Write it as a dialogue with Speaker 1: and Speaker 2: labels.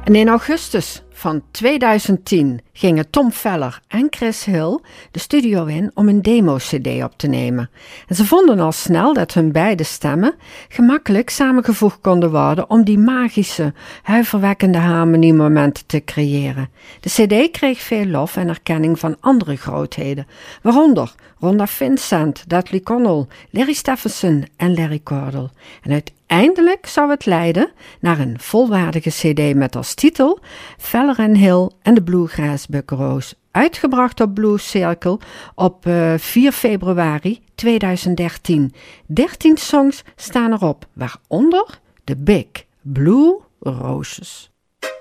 Speaker 1: En in augustus van 2010 gingen Tom Feller en Chris Hill de studio in om een demo-cd op te nemen. En ze vonden al snel dat hun beide stemmen gemakkelijk samengevoegd konden worden om die magische, huiverwekkende harmoniemomenten te creëren. De cd kreeg veel lof en erkenning van andere grootheden, waaronder Rhonda Vincent, Dudley Connell, Larry Stephenson en Larry Cordell. En uiteindelijk zou het leiden naar een volwaardige cd met als titel Feller and Hill en de Bluegrass Buckaroos, uitgebracht op Blues Circle op 4 februari 2013. 13 songs staan erop, waaronder de Big Blue Roses.